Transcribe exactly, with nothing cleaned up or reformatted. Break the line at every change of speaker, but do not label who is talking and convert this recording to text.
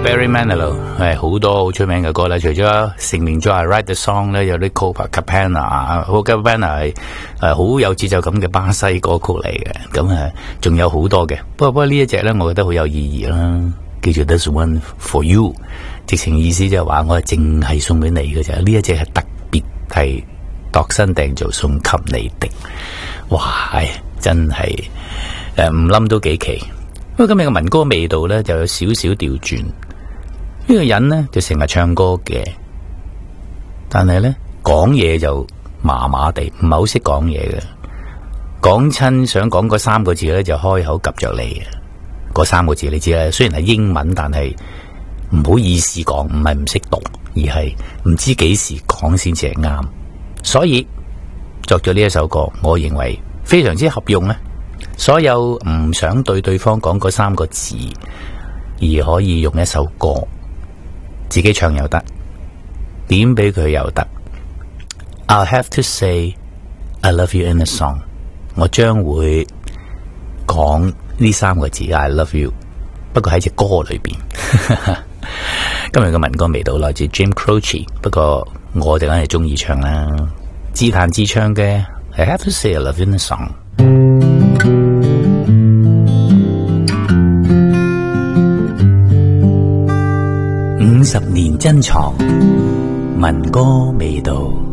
Barry Manilow 係好多好出名嘅歌啦，除咗成名咗係 Write the Song 咧，有啲 Copacabana 啊 ，Copacabana 係誒好有節奏感嘅巴西歌曲嚟嘅，咁啊仲有好多嘅。不過不過呢一隻咧，我覺得好有意義啦，叫做 This One For You， 直情意思就係話我係淨係送俾你嘅啫，呢一隻係特別係度身訂造送給你的。哇，係真係誒唔冧都幾奇。不過今日嘅民歌味道咧就有少少調轉，呢、這個人咧就成日唱歌嘅，但係咧講嘢就麻麻地，唔係好識講嘢嘅。講親想講嗰三個字咧就開口夾着你嘅，嗰三個字你知啦，雖然係英文，但係唔好意思講，唔係唔識讀，而係唔知幾時講先至係啱。所以作咗呢一首歌，我認為非常之合用咧。所有唔想對對方講嗰三個字，而可以用一首歌自己唱又得，點俾佢又得。I'll have to say I love you in a song， 我將會講呢三個字 I love you， 不過喺隻歌裏邊。今日嘅民歌味道來自 Jim Croce， 不過我哋梗係中意唱啦，自彈自唱嘅 I have to say I love you in a song。五十年珍藏民歌味道。